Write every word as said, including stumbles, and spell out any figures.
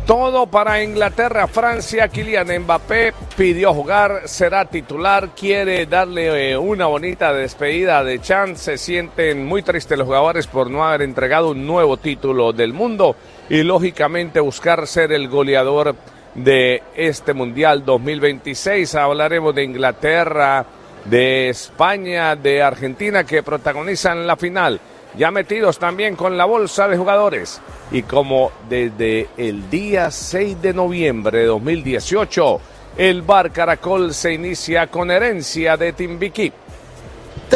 Todo para Inglaterra, Francia. Kylian Mbappé pidió jugar, será titular, quiere darle eh, una bonita despedida de Chan. Se sienten muy tristes los jugadores por no haber entregado un nuevo título del mundo y lógicamente buscar ser el goleador de este Mundial dos mil veintiséis. Hablaremos de Inglaterra, de España, de Argentina, que protagonizan la final, ya metidos también con la bolsa de jugadores. Y como desde el día seis de noviembre de dos mil dieciocho, el Bar Caracol se inicia con herencia de Timbiquí.